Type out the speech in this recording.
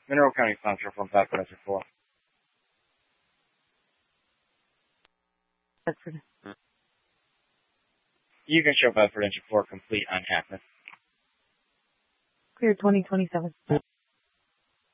Mineral County Central from Bedford Entry 4. Bedford. You can show Bedford Entry 4 complete on Hackman. Clear 2027.